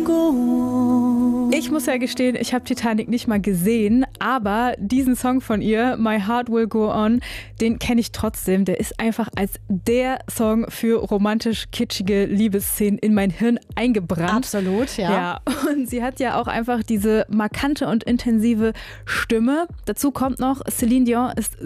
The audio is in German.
Ich muss ja gestehen, ich habe Titanic nicht mal gesehen, aber diesen Song von ihr, My Heart Will Go On, den kenne ich trotzdem. Der ist einfach als der Song für romantisch-kitschige Liebesszenen in mein Hirn eingebrannt. Absolut, ja. Ja, und sie hat ja auch einfach diese markante und intensive Stimme. Dazu kommt noch, Celine Dion ist